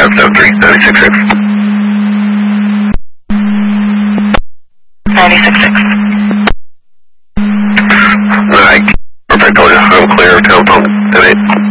573, 96.6. 96.6. Alright, perfect, I'm clear, telephone, 10-8.